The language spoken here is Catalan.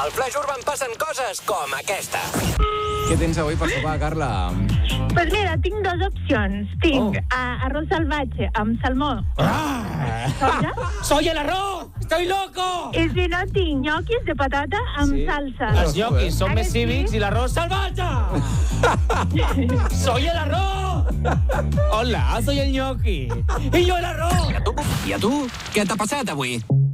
Al Flash Urban passen coses com aquesta. Què tens avui per sopar, Carla? Pues mira, tinc dues opcions. Tinc arròs salvatge amb salmó. Soja. ¡Soy el arroz! ¡Estoy loco! I si no, tinc ñoquis de patata amb salsa. Los ñoquis son ¿A que més sí? cívics i l'arròs salvatge! ¡Soy el arroz! Hola, soy el ñoqui. I jo el arroz! I a tu? Què t'ha passat avui?